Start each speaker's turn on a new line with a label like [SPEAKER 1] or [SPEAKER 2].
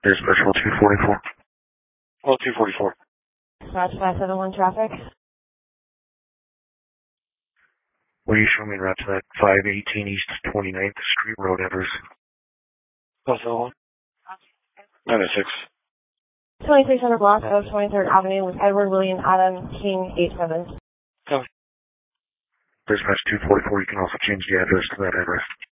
[SPEAKER 1] There's Metro 244. Well, 244.
[SPEAKER 2] Match 571 traffic.
[SPEAKER 1] Will you show me route to that 518 East 29th Street Road, Evers? 501. 96.
[SPEAKER 2] 2300 block of 23rd Avenue with Edward William Adam King 87.
[SPEAKER 1] Oh. There's Match 244. You can also change the address to that address.